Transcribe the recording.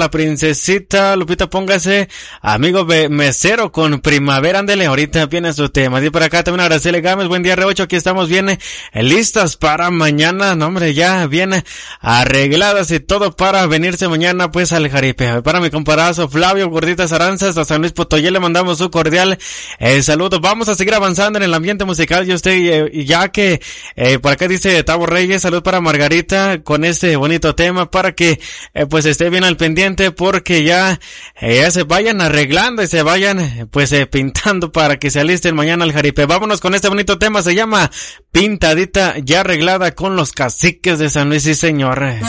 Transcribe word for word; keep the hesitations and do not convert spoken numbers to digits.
la princesita Lupita, póngase amigo mesero con primavera, ándele, ahorita viene su tema. Y por acá también a Araceli Gámez, buen día, Reocho, aquí estamos bien eh, listas para mañana, no hombre, ya viene arregladas y todo para venirse mañana pues al Jaripe. Para mi comparazo Flavio Gorditas Aranzas, hasta San Luis Potosí, le mandamos su cordial eh, saludo. Vamos a seguir avanzando en el ambiente musical, y usted, eh, ya que eh, por acá dice Tavo Reyes, salud para Margarita con este bonito tema, para que eh, pues esté bien al pendiente, porque ya, eh, ya se vayan arreglando y se vayan pues eh, pintando para que se alisten mañana al Jaripe. Vámonos con este bonito tema, se llama Pintadita ya arreglada con los Caciques de San Luis, sí señor.